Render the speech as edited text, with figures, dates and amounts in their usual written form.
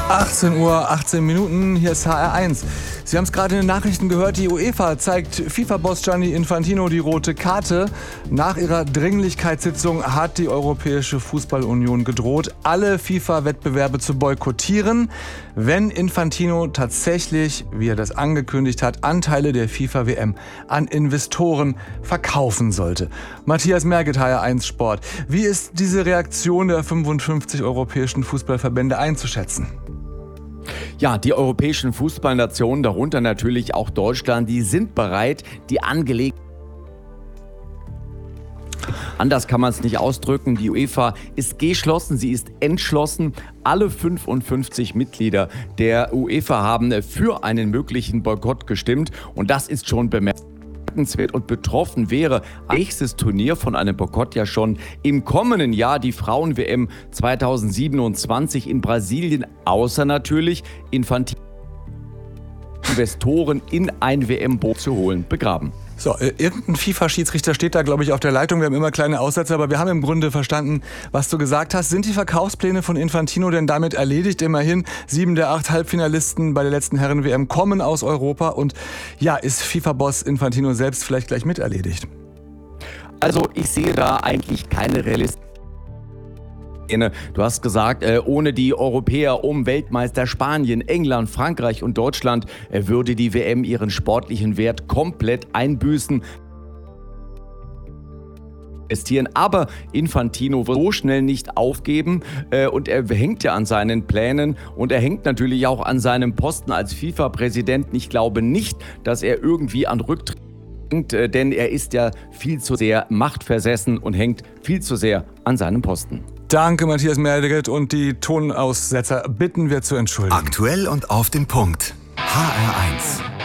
18 Uhr, 18 Minuten, hier ist HR1. Sie haben es gerade in den Nachrichten gehört, die UEFA zeigt FIFA-Boss Gianni Infantino die rote Karte. Nach ihrer Dringlichkeitssitzung hat die Europäische Fußballunion gedroht, alle FIFA-Wettbewerbe zu boykottieren, wenn Infantino tatsächlich, wie er das angekündigt hat, Anteile der FIFA-WM an Investoren verkaufen sollte. Matthias Merget, HR1 Sport. Wie ist diese Reaktion der 55 europäischen Fußballverbände einzuschätzen? Ja, die europäischen Fußballnationen, darunter natürlich auch Deutschland, die sind bereit, die Angelegenheit. Anders kann man es nicht ausdrücken. Die UEFA ist geschlossen, sie ist entschlossen. Alle 55 Mitglieder der UEFA haben für einen möglichen Boykott gestimmt. Und das ist schon bemerkenswert. Und betroffen wäre nächstes Turnier von einem Boykott ja schon im kommenden Jahr die Frauen-WM 2027 in Brasilien, außer natürlich Infantino Investoren in ein WM-Boot zu holen, begraben. So, irgendein FIFA-Schiedsrichter steht da, glaube ich, auf der Leitung. Wir haben immer kleine Aussätze, aber wir haben im Grunde verstanden, was du gesagt hast. Sind die Verkaufspläne von Infantino denn damit erledigt? Immerhin 7 der 8 Halbfinalisten bei der letzten Herren-WM kommen aus Europa. Und ja, ist FIFA-Boss Infantino selbst vielleicht gleich mit erledigt? Also ich sehe da eigentlich keine realistische. Du hast gesagt, ohne die Europäer um Weltmeister Spanien, England, Frankreich und Deutschland würde die WM ihren sportlichen Wert komplett einbüßen. Aber Infantino wird so schnell nicht aufgeben und er hängt ja an seinen Plänen und er hängt natürlich auch an seinem Posten als FIFA-Präsident. Ich glaube nicht, dass er irgendwie an Rücktritt denkt, denn er ist ja viel zu sehr machtversessen und hängt viel zu sehr an seinem Posten. Danke, Matthias Merget, und die Tonaussetzer bitten wir zu entschuldigen. Aktuell und auf den Punkt. HR1.